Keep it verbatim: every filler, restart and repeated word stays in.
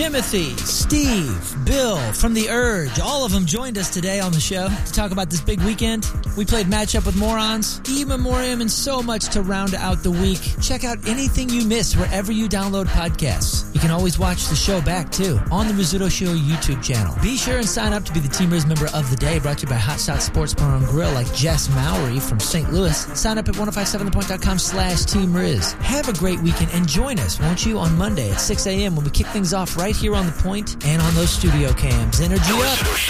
Jimothy, Steve, Bill from The Urge, all of them joined us today on the show to talk about this big weekend. We played Matchup with Morons, E Memoriam, and so much to round out the week. Check out anything you miss wherever you download podcasts. You can always watch the show back, too, on the Rizzuto Show YouTube channel. Be sure and sign up to be the Team Riz member of the day, brought to you by Hot Shot Sports Bar and Grill, like Jess Mowry from Saint Louis. Sign up at ten fifty-seven the point dot com slash Team Riz. Have a great weekend and join us, won't you, on Monday at six a.m. when we kick things off right here on The Point and on those studio cams. Energy up!